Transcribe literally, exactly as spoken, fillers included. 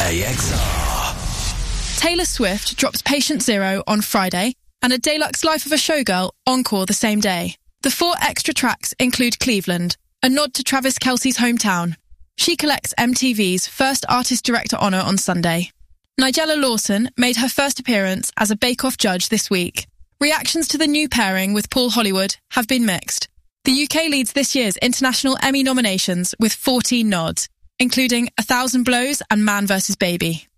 A X R. Taylor Swift drops Patient Zero on Friday, and a Deluxe Life of a Showgirl encore the same day. The four extra tracks include Cleveland, a nod to Travis Kelce's hometown. She collects M T V's first Artist Director honour on Sunday. Nigella Lawson made her first appearance as a Bake Off judge this week. Reactions to the new pairing with Paul Hollywood have been mixed. The U K leads this year's International Emmy nominations with fourteen nods, including A Thousand Blows and Man versus. Baby.